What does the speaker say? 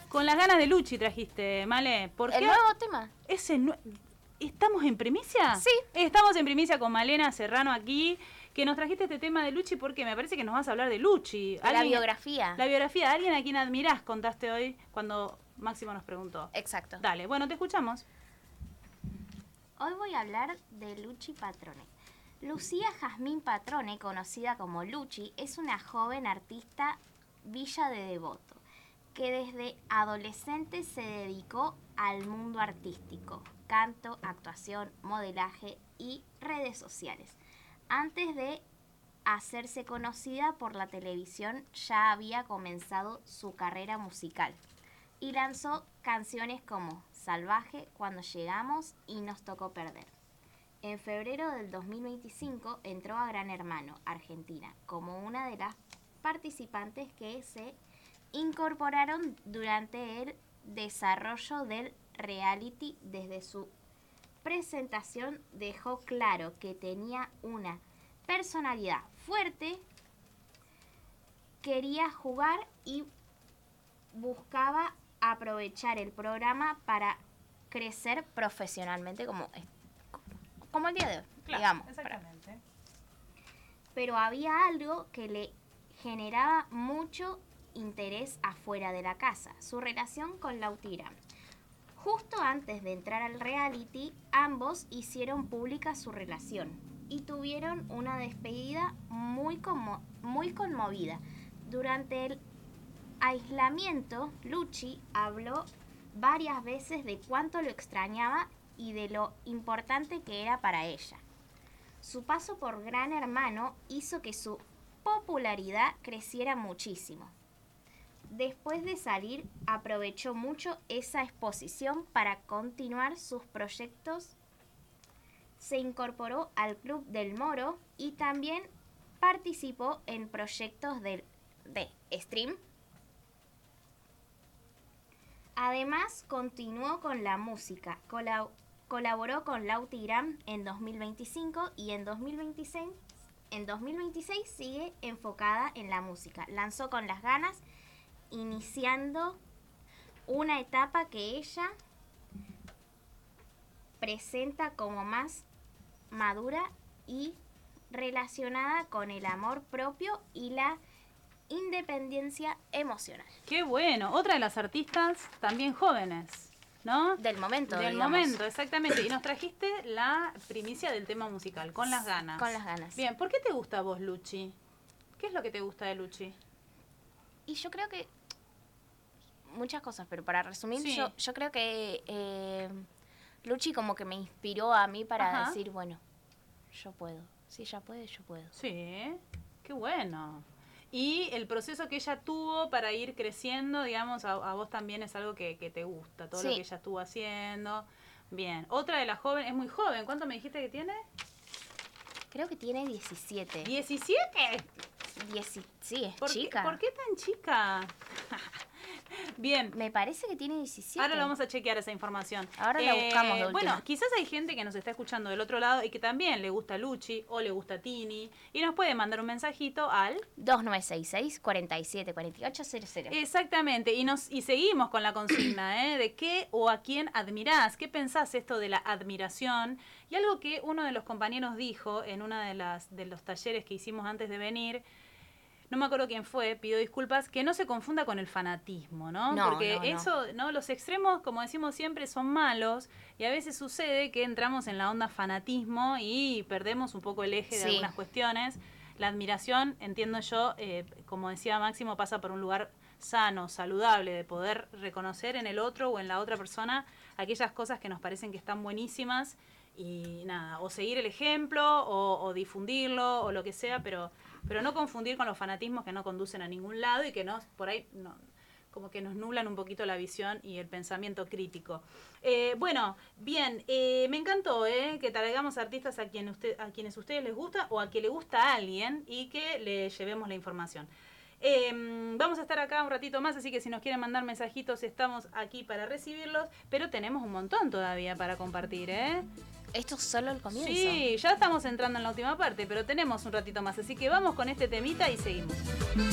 Con las ganas de Luchi trajiste, Male. ¿Por qué? ¿El nuevo tema? ¿Estamos en primicia? Sí. Estamos en primicia con Malena Serrano aquí, que nos trajiste este tema de Luchi porque me parece que nos vas a hablar de Luchi. La biografía. La biografía. ¿Alguien a quien admirás contaste hoy cuando Máximo nos preguntó? Exacto. Dale, bueno, te escuchamos. Hoy voy a hablar de Luchi Patrone. Lucía Jazmín Patrone, conocida como Luchi, es una joven artista Villa de Devoto, que desde adolescente se dedicó al mundo artístico, canto, actuación, modelaje y redes sociales. Antes de hacerse conocida por la televisión, ya había comenzado su carrera musical y lanzó canciones como Salvaje, Cuando Llegamos y Nos Tocó Perder. En febrero del 2025 entró a Gran Hermano, Argentina, como una de las participantes que se incorporaron durante el desarrollo del reality. Desde su presentación dejó claro que tenía una personalidad fuerte, quería jugar y buscaba aprovechar el programa para crecer profesionalmente como el día de hoy, Claro, digamos. exactamente. Pero había algo que le generaba mucho interés afuera de la casa, su relación con Lautira. Justo antes de entrar al reality, ambos hicieron pública su relación y tuvieron una despedida muy conmovida. Durante el aislamiento, Luchi habló varias veces de cuánto lo extrañaba y de lo importante que era para ella. Su paso por Gran Hermano hizo que su popularidad creciera muchísimo. Después de salir, aprovechó mucho esa exposición para continuar sus proyectos. Se incorporó al Club del Moro y también participó en proyectos de stream. Además, continuó con la música. Colaboró con Lauti Gram en 2025 y en 2026 sigue enfocada en la música. Lanzó Con las Ganas, iniciando una etapa que ella presenta como más madura y relacionada con el amor propio y la independencia emocional. Qué bueno. Otra de las artistas también jóvenes, ¿no? Del momento, Del digamos. momento, exactamente. Y nos trajiste la primicia del tema musical, Con las Ganas. Con las Ganas. Bien, ¿por qué te gusta a vos, Luchi? ¿Qué es lo que te gusta de Luchi? Y yo creo que muchas cosas, pero para resumir, Sí. yo creo que Luchi como que me inspiró a mí para decir, bueno, yo puedo. Si ella puede, yo puedo. Sí, qué bueno. Y el proceso que ella tuvo para ir creciendo, digamos, a vos también es algo que te gusta, todo lo que ella estuvo haciendo. Bien, otra de las jóvenes, es muy joven, ¿cuánto me dijiste que tiene? Creo que tiene 17. ¿17? Sí, es chica. ¿Por qué tan chica? Bien. Me parece que tiene 17. Ahora lo vamos a chequear esa información. Ahora la buscamos de última. Bueno, quizás hay gente que nos está escuchando del otro lado y que también le gusta Luchi o le gusta Tini y nos puede mandar un mensajito al 2966 47 48 00. Exactamente, y seguimos con la consigna, de qué o a quién admirás, qué pensás esto de la admiración, y algo que uno de los compañeros dijo en una de los talleres que hicimos antes de venir. No me acuerdo quién fue, pido disculpas, que no se confunda con el fanatismo, ¿no? Porque eso, ¿no? Los extremos, como decimos siempre, son malos y a veces sucede que entramos en la onda fanatismo y perdemos un poco el eje de algunas cuestiones. La admiración, entiendo yo, como decía Máximo, pasa por un lugar sano, saludable, de poder reconocer en el otro o en la otra persona aquellas cosas que nos parecen que están buenísimas y nada, o seguir el ejemplo o difundirlo o lo que sea, pero no confundir con los fanatismos que no conducen a ningún lado y que por ahí como que nos nublan un poquito la visión y el pensamiento crítico. Bueno, bien, me encantó que traigamos artistas a quienes a ustedes les gusta o a quien le gusta a alguien y que le llevemos la información. Vamos a estar acá un ratito más, así que si nos quieren mandar mensajitos estamos aquí para recibirlos, pero tenemos un montón todavía para compartir, Esto es solo el comienzo. Sí, ya estamos entrando en la última parte, pero tenemos un ratito más, así que vamos con este temita y seguimos.